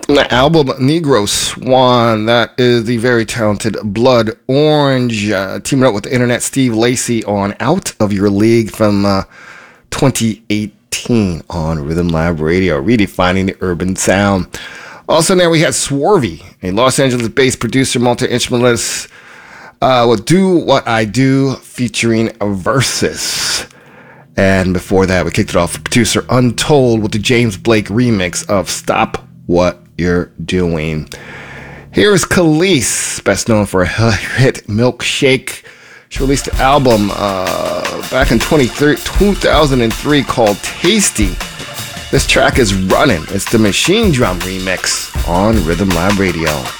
The album Negro Swan, that is the very talented Blood Orange, teaming up with the internet Steve Lacy on Out of Your League from 2018 on Rhythm Lab Radio, redefining the urban sound. Also there we had Swarvy, a Los Angeles-based producer, multi-instrumentalist, with Do What I Do featuring Versus. And before that, we kicked it off with producer Untold with the James Blake remix of Stop What You're Doing. Here is Khalees, best known for a hit Milkshake. She released an album back in 2003 called Tasty. This track is Running. It's the Machine Drum remix on Rhythm Lab Radio.